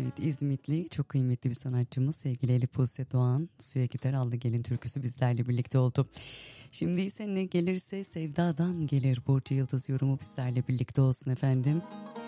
Evet, İzmitli çok kıymetli bir sanatçımız sevgili Elif Buse Doğan Suya Gider Aldı Gelin türküsü bizlerle birlikte oldu. Şimdi ise ne gelirse sevdadan gelir Burcu Yıldız yorumu bizlerle birlikte olsun efendim.